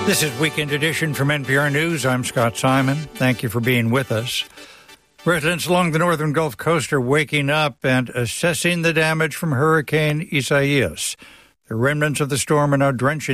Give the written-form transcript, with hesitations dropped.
This is Weekend Edition from NPR News. I'm Scott Simon. Thank you for being with us. Residents along the northern Gulf Coast are waking up and assessing the damage from Hurricane Isaias. The remnants of the storm are now drenching